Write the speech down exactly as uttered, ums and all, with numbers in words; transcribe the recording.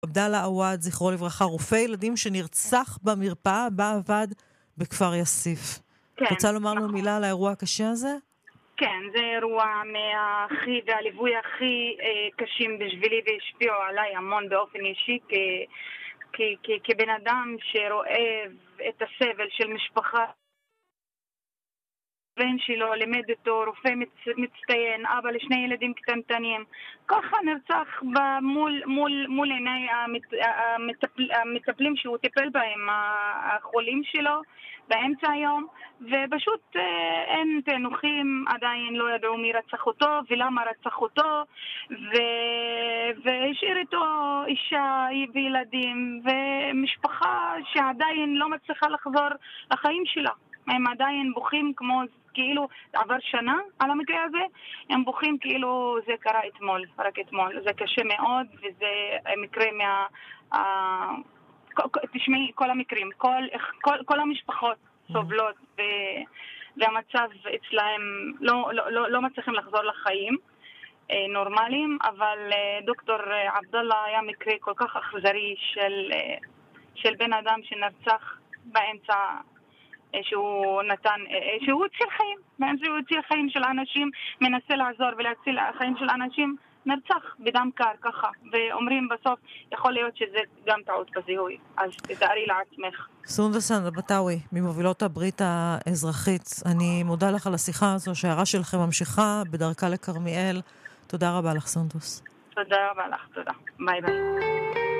עבדאללה עווד, זכרו לברכה, רופא ילדים שנרצח במרפאה, בה עבד בכפר יאסיף. כן, רוצה לומר לנו נכון. מילה על האירוע הקשה הזה? כן, זה אירוע מהכי והליווי הכי אה, קשים בשבילי והשפיעו עליי המון באופן אישי כ, כ, כ, כבן אדם שרואה את הסבל של משפחה. בן שלו לימד אותו, רופא מצ, מצטיין, אבא לשני ילדים קטנטנים. ככה נרצח מול, מול, מול עיני המת, המטפל, המטפלים שהוא טיפל בהם, החולים שלו, באמצע היום, ופשוט אין תנוחים, עדיין לא ידעו מי רצח אותו ולמה רצח אותו, ו... והשאיר איתו אישה וילדים ומשפחה שעדיין לא מצליחה לחזור לחיים שלה. הם עדיין בוכים כמו כאילו עבר שנה על המקרה הזה, הם בוכים כאילו זה קרה אתמול, רק אתמול. זה קשה מאוד, וזה מקרה מה... תשמעי, כל המקרים, כל, כל, כל המשפחות סובלות, ו, והמצב אצלהם לא, לא, לא, לא מצליחים לחזור לחיים נורמליים, אבל דוקטור עבדאללה היה מקרה כל כך אכזרי של, של בן אדם שנרצח באמצע, שהוא נתן, שהוא הציל חיים, באמצע הוא הציל חיים של אנשים, מנסה לעזור ולהציל חיים של אנשים, נרצח בדם קר ככה, ואומרים בסוף יכול להיות שזה גם טעות בזיהוי, אז תתארי לעצמך. סונדוס אל-בטאווי, ממובילות הברית האזרחית, אני מודה לך על השיחה הזו, שההערה שלכם ממשיכה בדרכה לכרמיאל. תודה רבה לך סונדוס. תודה רבה לך, תודה. ביי ביי.